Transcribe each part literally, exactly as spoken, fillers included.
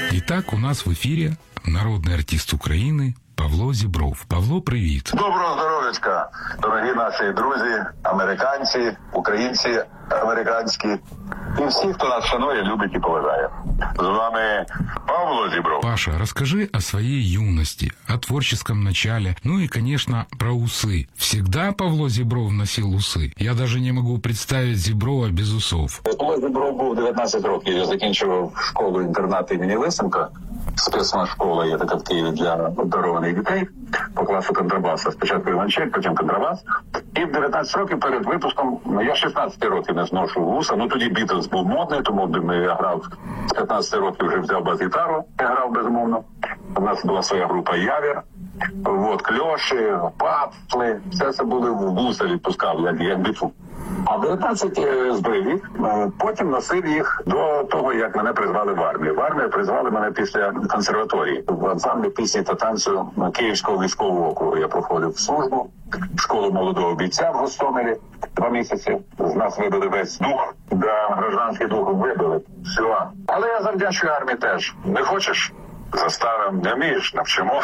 Итак, у нас в эфире народный артист Украины Павло Зібров. Павло, привіт. Доброго здоров'ячка, дорогі наші друзі, американці, українці американські і всі, хто нас шанує, любить і поважає. З вами Павло Зібров. Паша, расскажи о своей юности, о творческом начале, ну и, конечно, про усы. Всегда Павло Зібров носил усы? Я даже не могу представить Зіброва без усов. Павло Зібров був дев'ятнадцять років, я закінчував школу-інтернат імені Лисенка. Спецна школа є така в Києві для обдарованих дітей по класу контрабаса. Спочатку Іванчик, потім контрабас. І в дев'ятнадцять років перед випуском, ну я шістнадцять років не зношу вуса, ну тоді Бітлз був модний, тому я грав з п'ятнадцяти років, вже взяв бас-гітару, я грав безумовно. У нас була своя група «Явір». Вот, кльоші, патли, все це були в вуса відпускав, як, як бітву. А в дев'ятнадцять збрив їх, потім носив їх до того, як мене призвали в армію. В армію призвали мене після консерваторії. В ансамблі пісні та танцю Київського військового округу я проходив службу, в школу молодого бійця в Гостомелі два місяці. З нас вибили весь дух, да, гражданський дух вибили. Все. Але я завдячую армії теж. Не хочеш? Заставим, не вмієш, навчимо.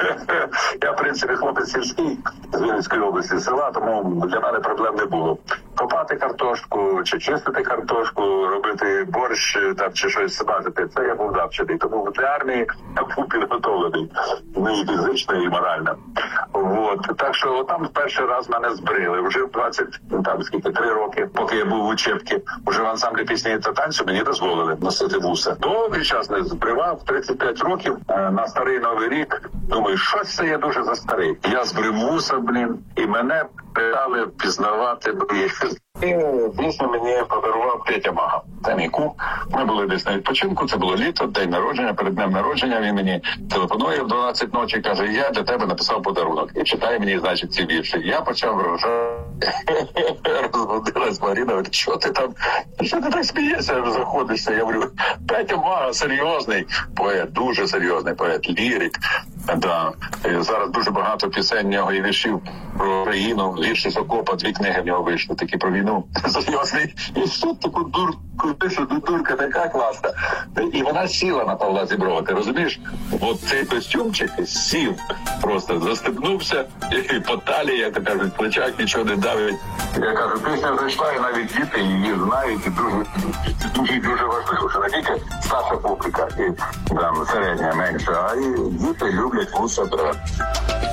Я, в принципі, хлопець сільський з Вінницької області, села, тому для мене проблем не було. Копати картошку, чи чистити картошку, робити борщ, там, чи щось смажити, це я був навчений. Тому для армії я був підготовлений, ну, і фізично, і морально. Вот. Так що там перший раз мене збрили. Вже в двадцять, там, скільки, три роки, поки я був в учебці, вже в ансамблі пісні та танцю мені дозволили носити вуса. Довгий час не збривав, тридцять п'ять років, на старий Новий рік. Думаю, щось це я дуже за старий. Я збрив вуса, блін, і мене питали пізнавати. І, звісно, мені подарував Петя Мага. Це мій кум. Ми були десь на відпочинку, це було літо, день народження, перед днем народження він мені телефонує в дванадцять ночі і каже, я для тебе написав подарунок. І читає мені, значить, ці вірші. Я почав рожати. Розбудилась Маріна, говорить, що ти там, що ти так смієшся, заходишся? Я говорю, Петя Мага, серйозний поет, дуже серйозний поет, лірик. Да. І зараз дуже багато пісень в нього і віршів про Україну, вірші з окопа, дві книги в нього вийшли, такі про війну, серйозний. І тут таку дурку, пишу, дурка така класна. І вона сіла на Павла Зіброва, ти розумієш? От цей костюмчик сів, просто застебнувся, і по талії, як то кажуть, в плечах нічого не давить. Я кажу, пісня зайшла, і навіть діти її знають, і дуже, дуже, дуже важливо, що не тільки старша публіка, і там середня, менша, а і діти люблять вуса брати.